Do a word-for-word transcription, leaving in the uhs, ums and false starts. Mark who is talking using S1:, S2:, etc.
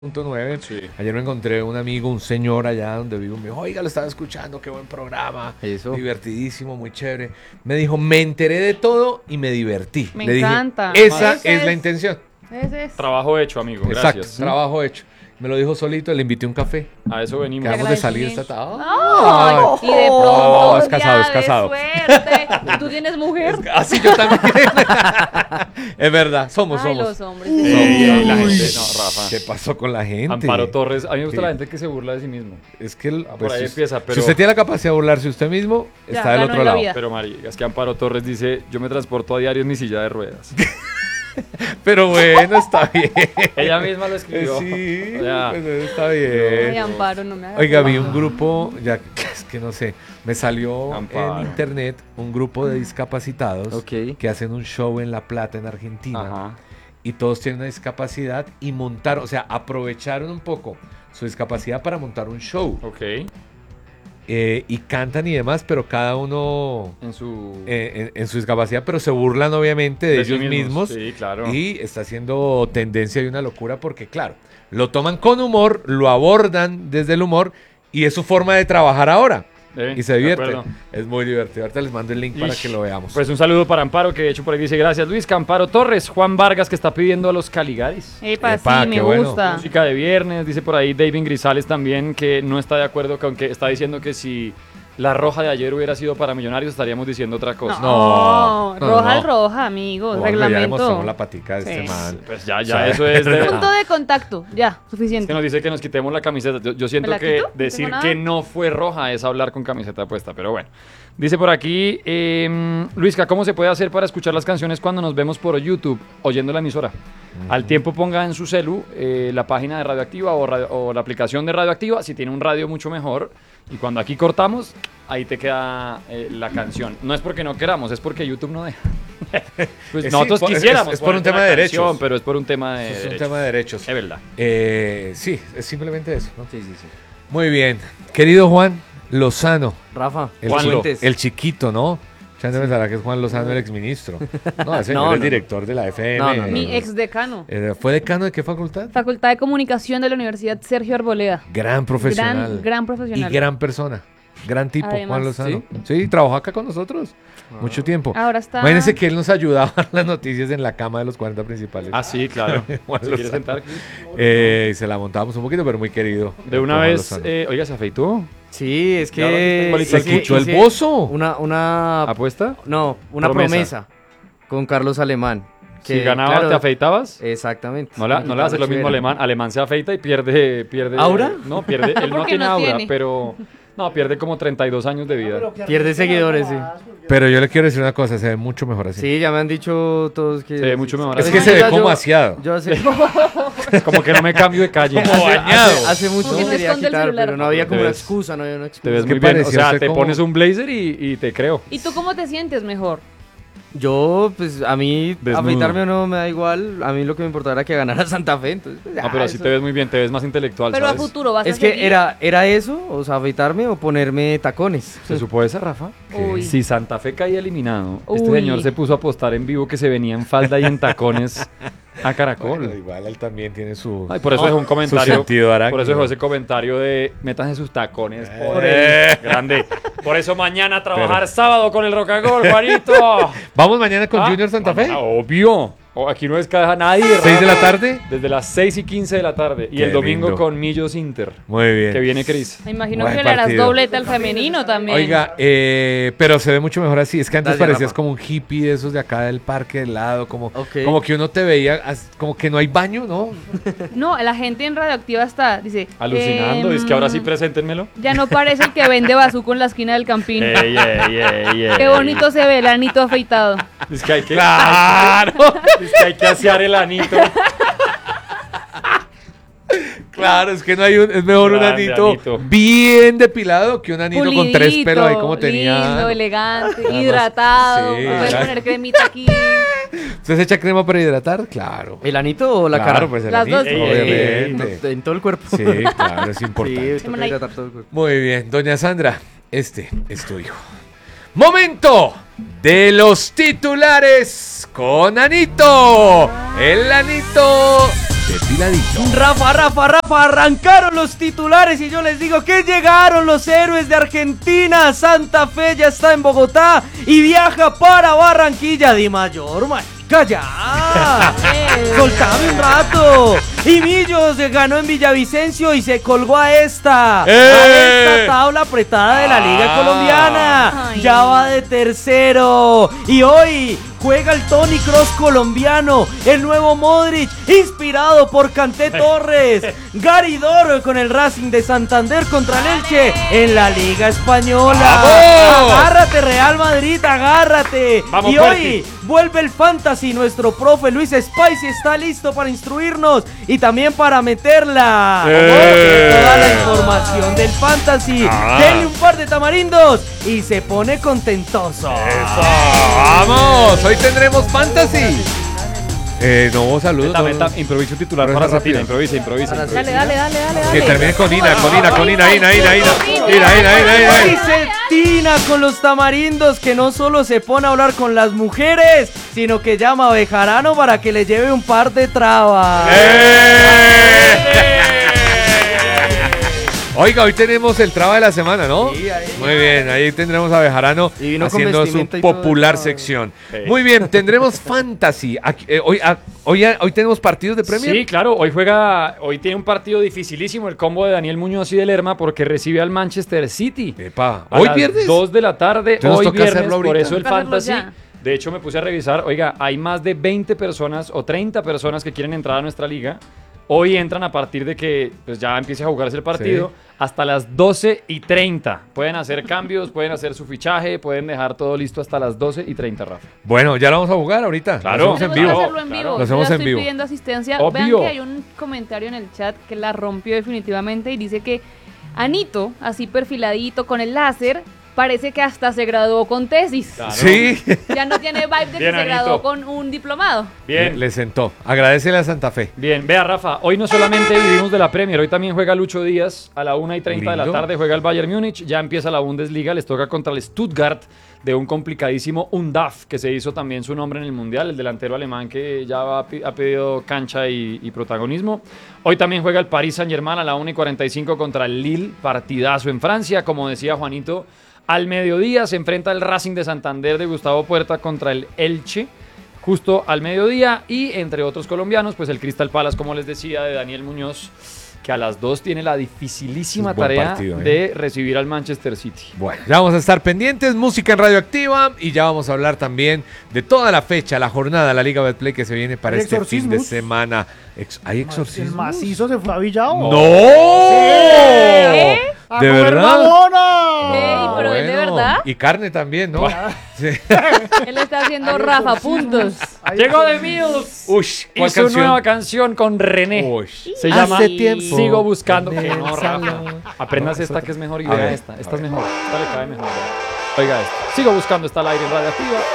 S1: punto nueve.
S2: Sí.
S1: Ayer me encontré un amigo, un señor allá donde vivo, me dijo, oiga, lo estaba escuchando, qué buen programa,
S3: Eso.
S1: divertidísimo, muy chévere. Me dijo, me enteré de todo y me divertí.
S4: Me
S1: Le
S4: encanta.
S1: dije, esa
S4: Ese
S1: es la
S4: es-
S1: intención.
S4: Ese es.
S2: Trabajo hecho, amigo.
S1: Exacto,
S2: Gracias.
S1: trabajo hecho. Me lo dijo solito, le invité un café.
S2: A eso venimos.
S1: Quedamos de salir esta
S4: agradecimiento.
S1: tarde.
S4: Ay, y de pronto,
S1: No, es
S4: un día
S1: casado, es
S4: de
S1: casado.
S4: suerte. ¿Tú tienes mujer?
S1: Así yo también. Es verdad, somos,
S4: Ay,
S1: somos.
S4: los hombres.
S2: Ey,
S4: sí.
S2: ey, la gente, no, Rafa.
S1: ¿Qué pasó con la gente?
S2: Amparo Torres. A mí me gusta
S1: Sí.
S2: la gente que se burla de sí mismo.
S1: Es que el-
S2: Ah, por
S1: pues,
S2: ahí
S1: si-
S2: empieza, pero-
S1: si usted tiene la capacidad de burlarse usted mismo,
S4: Ya,
S1: está del
S4: ganó
S1: otro
S4: en la
S1: lado.
S4: vida.
S2: Pero, Mari, es que Amparo Torres dice: Yo me transporto a diario en mi silla de ruedas.
S1: Pero bueno, está bien.
S2: Ella misma lo
S1: Eh,
S2: escribió.
S1: Sí,
S2: O sea,
S1: pues, está
S4: Ay,
S1: bien.
S4: Amparo, no me hagas.
S1: Oiga, vi un grupo, ya es que no sé, me salió
S2: Amparo.
S1: en internet un grupo de discapacitados
S3: Ok.
S1: que hacen un show en La Plata, en Argentina,
S2: Ajá.
S1: y todos tienen una discapacidad y montaron, o sea, aprovecharon un poco su discapacidad para montar un show
S2: Ok.
S1: eh, y cantan y demás, pero cada uno
S2: En su.
S1: eh, en, en su discapacidad, pero se burlan obviamente de,
S2: de sí
S1: ellos mismos.
S2: Sí, claro.
S1: Y está haciendo tendencia y una locura porque, claro, lo toman con humor, lo abordan desde el humor y es su forma de trabajar ahora.
S2: Eh,
S1: Y se
S2: de
S1: divierten.
S2: acuerdo.
S1: Es muy divertido. Ahorita les mando el link para
S2: Ish.
S1: que lo veamos.
S2: Pues un saludo para Amparo, que de hecho por ahí dice: Gracias, Luis. Amparo Torres. Juan Vargas, que está pidiendo a los Caligaris.
S4: Epa,
S1: Epa,
S4: sí, me
S1: qué bueno.
S4: gusta.
S2: Música de viernes, dice por ahí David Grisales también, que no está de acuerdo con que está diciendo que si la roja de ayer hubiera sido para Millonarios estaríamos diciendo otra cosa.
S1: No,
S4: No,
S1: no,
S4: roja
S1: no.
S4: es roja, amigos.
S1: Bueno, ya le
S4: reglamento.
S1: mostramos la patica de este
S4: Sí.
S1: man.
S2: Pues ya, ya,
S1: ¿Sabe?
S2: eso es de...
S4: Punto de contacto, ya,
S2: Es que
S4: suficiente.
S2: nos dice que nos quitemos la camiseta. Yo, yo siento
S4: ¿Me la
S2: que
S4: quito? No
S2: decir
S4: tengo nada.
S2: que no fue roja es hablar con camiseta puesta, pero bueno. Dice por aquí, eh, Luisca, ¿cómo se puede hacer para escuchar las canciones cuando nos vemos por YouTube oyendo la emisora? Al tiempo ponga en su celu eh, la página de Radioactiva o, radio- o la aplicación de Radioactiva, si tiene un radio mucho mejor. Y cuando aquí cortamos, ahí te queda eh, la canción. No es porque no queramos, es porque YouTube no deja. Pues
S1: Eh, sí,
S2: nosotros
S1: por- es-
S2: quisiéramos.
S1: es por un
S2: ponerte
S1: tema
S2: la
S1: de
S2: canción,
S1: derechos.
S2: pero es por un tema de
S1: Es un
S2: derechos.
S1: tema de derechos.
S2: Es verdad.
S1: Eh, sí, es simplemente eso. ¿no?
S3: Sí, sí, sí.
S1: Muy bien. Querido Juan Lozano,
S3: Rafa,
S1: el,
S2: Juan
S1: chi-
S2: Lo.
S3: Fuentes.
S1: el chiquito, ¿no? Ya no pensará que es Juan Lozano, el exministro. No, ese señor
S3: No,
S1: es
S3: no,
S1: director de la F M.
S3: No, no, no,
S4: Mi
S3: no.
S4: ex decano.
S1: Eh, ¿Fue decano de qué facultad?
S4: Facultad de Comunicación de la Universidad Sergio Arboleda.
S1: Gran profesional.
S4: Gran, gran profesional.
S1: Y gran persona. Gran tipo,
S4: Además.
S1: Juan Lozano. Sí, trabajó acá con nosotros. Mucho tiempo.
S4: Ahora está.
S1: Imagínense que él nos ayudaba a dar las noticias en la cama de los cuarenta principales.
S2: Ah, sí, claro.
S1: Juan
S2: ¿Se quiere
S1: Lozano.
S2: sentar?
S1: Eh, y se la montábamos un poquito, pero muy querido.
S2: De
S1: eh,
S2: una
S1: Juan
S2: vez,
S1: Lozano.
S2: eh, oiga, ¿se afeitó?
S3: Sí, es
S2: ¿Y ahora qué
S3: que...
S2: está
S1: ¿Se
S2: igualito
S3: es que
S1: escuchó el
S3: hice
S1: bozo?
S3: Una, una...
S2: ¿Apuesta?
S3: No, una
S2: Promesa.
S3: promesa. con Carlos Alemán.
S2: Si ganabas,
S3: claro,
S2: ¿te afeitabas?
S3: Exactamente.
S2: No, la, no le hace lo mismo a Alemán. Alemán se afeita y pierde... pierde
S3: ¿Aura?
S2: No, pierde... Él no
S4: Porque
S2: tiene
S4: no
S2: aura,
S4: tiene.
S2: pero... No, pierde como treinta y dos años de vida.
S3: Pierde seguidores, sí.
S1: Pero yo le quiero decir una cosa, se ve mucho mejor así.
S3: Sí, ya me han dicho todos que...
S2: Se ve mucho mejor
S1: Es
S2: así.
S1: que se ve
S3: Ya
S1: como
S3: yo-
S1: aseado.
S3: Yo hace,
S2: Como que no me cambio de calle.
S1: Como
S3: hace,
S1: bañado.
S3: hace, hace mucho
S4: Como que
S3: me
S4: no
S3: quería
S4: esconde el
S3: quitar,
S4: celular.
S3: pero no había como
S2: Te
S3: una
S2: ves-
S3: excusa, no había una excusa.
S2: Te ves
S1: ¿Qué
S2: muy bien. O
S1: parecía
S2: sea,
S1: usted
S2: te
S1: como-
S2: pones un blazer y, y te creo.
S4: ¿Y tú cómo te sientes mejor?
S3: Yo, pues, a mí
S2: Desnudo.
S3: afeitarme o no me da igual. A mí lo que me importaba era que ganara Santa Fe, entonces... pues,
S2: No,
S3: ah,
S2: pero así
S3: eso-
S2: te ves muy bien, te ves más intelectual,
S4: Pero a
S2: ¿sabes?
S4: futuro vas a
S3: Es que
S4: seguir.
S3: era, era eso, o sea, afeitarme o ponerme tacones.
S2: ¿Se supo esa, Rafa?
S4: Uy.
S2: Si Santa Fe caía eliminado, este
S4: Uy.
S2: señor se puso a apostar en vivo que se venía en falda y en tacones a Caracol.
S1: Bueno, igual él también tiene su...
S2: Ay, por eso dejó un comentario.
S1: Su sentido arácnido.
S2: Por eso dejó ese comentario de métanse sus tacones por
S1: Eh.
S2: el grande. Por eso mañana a trabajar sábado con el Rocagol, Juanito.
S1: ¿Vamos mañana con
S2: Ah,
S1: Junior Santa Fe?
S2: ah, Obvio. O aquí no descaja nadie.
S1: ¿Seis de la
S2: Rafa.
S1: tarde?
S2: Desde las seis y quince de la tarde. Y
S1: Qué
S2: el domingo
S1: lindo.
S2: con Millos Inter.
S1: Muy bien.
S2: Que viene Cris.
S4: Me imagino
S1: Buen
S4: que le harás
S1: partido.
S4: doblete al femenino también.
S1: Oiga, eh, pero se ve mucho mejor así. Es que antes
S3: Dale,
S1: parecías
S3: Rafa.
S1: como un hippie de esos de acá del parque del lado, como,
S3: Ok.
S1: como que uno te veía, as- como que no hay baño, ¿no?
S4: No, la gente en Radioactiva está, dice...
S2: Alucinando.
S4: em,
S2: es que ahora sí preséntenmelo.
S4: Ya no parece el que vende bazuco en la esquina del campín.
S2: Ey, ey, ey, ey.
S4: Qué bonito se ve el anito afeitado.
S2: Es que hay que,
S1: ¡Claro!
S2: es que, hay que asear el anito.
S1: Claro, es que no hay un, es mejor un
S2: Grande
S1: anito,
S2: anito.
S1: bien depilado que un anito con tres
S4: Pulidito,
S1: pelos ahí como tenía.
S4: lindo, elegante,
S1: Además,
S4: hidratado.
S1: sí,
S4: Puedes
S1: claro.
S4: poner cremita aquí.
S1: ¿Usted se echa crema para hidratar? Claro.
S3: ¿El anito o la
S1: Claro,
S3: cara?
S1: pues el
S4: Las
S1: anito,
S4: dos.
S2: Ey, ey,
S1: obviamente.
S3: No, en todo el cuerpo.
S1: Sí, claro, es importante.
S3: Sí, toca hidratar todo el cuerpo.
S1: Muy bien, doña Sandra, este es tu hijo. Momento de los titulares con Anito. El Anito Depiladito.
S3: Rafa, Rafa, Rafa, arrancaron los titulares y yo les digo que llegaron los héroes de Argentina. Santa Fe ya está en Bogotá y viaja para Barranquilla. Di Mayor, marica, ya. Soltame un rato. Y Millos ganó en Villavicencio y se colgó a esta.
S1: ¡Eh!
S3: A esta tabla apretada de la Liga
S1: Ah.
S3: Colombiana.
S4: Ay.
S3: Ya va de tercero. Y hoy juega el Toni Kroos colombiano, el nuevo Modric, inspirado por Kanté Torres. Garidor con el Racing de Santander contra el Elche en la Liga Española.
S1: ¡Vamos!
S3: Agárrate, Real Madrid, agárrate.
S2: Vamos,
S3: y
S2: Percy.
S3: hoy vuelve el Fantasy. Nuestro profe Luis Spicy está listo para instruirnos y también para meterla.
S1: ¡Eh!
S3: Toda la información del Fantasy.
S1: Ah.
S3: Denle un par de tamarindos y se pone contentoso.
S1: ¡Vamos! Hoy tendremos Fantasy. Eh, no, saludos.
S2: Meta,
S1: no,
S2: meta,
S1: no.
S2: improvisa un titular
S1: Pero
S2: para
S1: es rápido.
S2: Satina, improvisa, improvisa.
S3: Para
S2: improvisa.
S4: Dale, dale, dale, dale, dale.
S1: Que termine con Ina, con Ina, con Ina, Ina, Ina, Ina, Ina. Ina, Ina, Ina, Ina.
S3: Dice Tina con los tamarindos que no solo se pone a hablar con las mujeres, sino que llama a Bejarano para que le lleve un par de trabas.
S1: ¡Eh! Oiga, hoy tenemos el traba de la semana, ¿no?
S3: Sí, ahí.
S1: Muy bien, ahí tendremos a Bejarano
S3: Y vino con
S1: haciendo su
S3: vestimenta y todo,
S1: popular
S3: ¿no?
S1: sección.
S2: Sí.
S1: Muy bien, tendremos Fantasy. Aquí, eh, hoy, ah, hoy, hoy tenemos partidos de Premier.
S2: Sí, claro, hoy juega, hoy tiene un partido dificilísimo el combo de Daniel Muñoz y de Lerma porque recibe al Manchester City.
S1: Epa,
S2: A
S1: hoy
S2: las
S1: viernes.
S2: dos de la tarde,
S1: Entonces nos
S2: hoy
S1: toca
S2: viernes,
S1: hacerlo
S2: por
S1: ahorita.
S2: eso el
S4: Toca hacerlo
S2: Fantasy.
S4: ya.
S2: De hecho, me puse a revisar, oiga, hay más de veinte personas o treinta personas que quieren entrar a nuestra liga. Hoy entran a partir de que pues, ya empiece a jugarse el partido
S1: Sí.
S2: hasta las doce y treinta. Pueden hacer cambios, pueden hacer su fichaje, pueden dejar todo listo hasta las doce y treinta, Rafa.
S1: Bueno, ya lo vamos a jugar ahorita.
S2: Claro.
S1: Lo hacemos en
S4: Tenemos que
S1: vivo.
S4: hacerlo en
S2: Claro.
S4: vivo.
S1: Lo hacemos
S4: Yo ya
S1: en
S4: estoy
S1: vivo.
S4: pidiendo asistencia.
S2: Obvio.
S4: Vean que hay un comentario en el chat que la rompió definitivamente y dice que Anito, así perfiladito con el láser, parece que hasta se graduó con tesis.
S2: Claro.
S1: Sí.
S4: Ya no tiene vibe de que
S2: Bien,
S4: se
S2: Anito.
S4: graduó con un diplomado.
S2: Bien.
S1: Le, le sentó. Agradecele a Santa Fe.
S2: Bien, vea Rafa, hoy no solamente vivimos de la Premier, hoy también juega Lucho Díaz a la una y treinta de la
S1: Lindo.
S2: tarde, juega el Bayern Múnich, ya empieza la Bundesliga, les toca contra el Stuttgart de un complicadísimo Undaf, que se hizo también su nombre en el Mundial, el delantero alemán que ya va- ha pedido cancha y, y protagonismo. Hoy también juega el Paris Saint-Germain a la una y cuarenta y cinco contra el Lille, partidazo en Francia, como decía Juanito. Al mediodía se enfrenta el Racing de Santander de Gustavo Puerta contra el Elche, justo al mediodía, y entre otros colombianos, pues el Crystal Palace, como les decía, de Daniel Muñoz, que a las dos tiene la dificilísima
S1: Es buen
S2: tarea
S1: partido, ¿eh?
S2: de recibir al Manchester City.
S1: Bueno, ya vamos a estar pendientes, música en Radioactiva y ya vamos a hablar también de toda la fecha, la jornada de la Liga Betplay que se viene para
S5: ¿Hay
S1: este fin de
S5: exorcismos?
S1: semana. Ex- ¿Hay
S5: El
S1: exorcismos?
S5: macizo se fue a Villao.
S1: ¡No!
S4: ¿Eh?
S5: ¡A
S1: ¿De
S5: comer
S1: verdad?
S5: mamona!
S4: Ey, pero ¿es de verdad?
S1: Y carne también, ¿no? Sí.
S4: Él está haciendo Rafa puntos.
S5: Hay
S2: Llegó de
S5: exorcismos.
S2: Mills
S1: Ush,
S2: y
S1: ¿cuál
S2: su
S1: canción?
S2: nueva canción con René.
S1: Uy.
S2: Se llama
S1: Hace tiempo
S2: Sigo Buscando.
S1: en
S2: Que no,
S1: el
S2: Rafa.
S1: salón.
S2: Aprendas
S1: No,
S2: esta
S1: esta-
S2: que es mejor y
S1: A
S2: vea
S1: ver,
S2: esta.
S1: a
S2: Esta es
S1: ver.
S2: mejor. Esta le cae mejor. Oiga esta. Sigo Buscando, está al aire en Radioactiva.